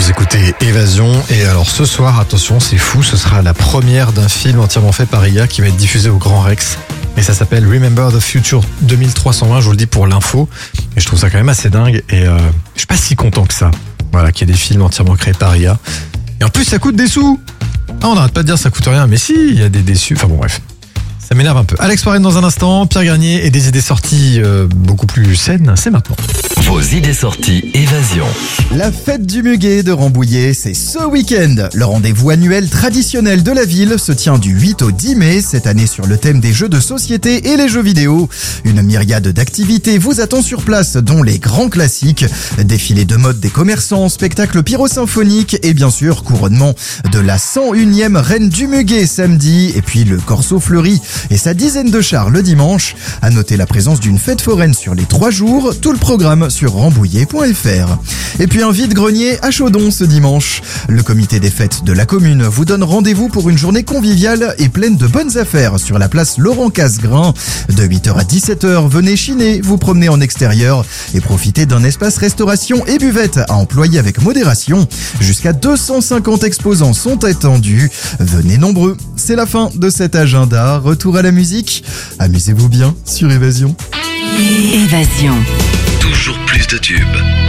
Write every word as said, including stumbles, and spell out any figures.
Vous écoutez Évasion et alors ce soir, attention, c'est fou, ce sera la première d'un film entièrement fait par I A qui va être diffusé au Grand Rex et ça s'appelle Remember the Future deux mille trois cent vingt, je vous le dis pour l'info et je trouve ça quand même assez dingue et euh, je suis pas si content que ça, voilà, qu'il y ait des films entièrement créés par I A et en plus ça coûte des sous. Ah, on n'arrête pas de dire ça coûte rien, mais si, il y a des déçus, enfin bon bref. Ça m'énerve un peu. Alex Warren dans un instant, Pierre Garnier et des idées sorties euh, beaucoup plus saines, c'est maintenant. Vos idées sorties Évasion. La fête du muguet de Rambouillet, c'est ce week-end. Le rendez-vous annuel traditionnel de la ville se tient du huit au dix mai, cette année sur le thème des jeux de société et les jeux vidéo. Une myriade d'activités vous attend sur place, dont les grands classiques, défilés de mode des commerçants, spectacles pyrosymphoniques et bien sûr couronnement de la cent unième reine du muguet samedi, et puis le corso fleuri et sa dizaine de chars le dimanche. À noter la présence d'une fête foraine sur les trois jours, tout le programme sur rambouillet point f r. Et puis un vide-grenier à Chaudon ce dimanche. Le comité des fêtes de la commune vous donne rendez-vous pour une journée conviviale et pleine de bonnes affaires sur la place Laurent Casgrain. De huit heures à dix-sept heures, venez chiner, vous promener en extérieur et profiter d'un espace restauration et buvette à employer avec modération. Jusqu'à deux cent cinquante exposants sont attendus. Venez nombreux. C'est la fin de cet agenda. Retour à la musique. Amusez-vous bien sur Évasion. Évasion. Toujours plus de tubes.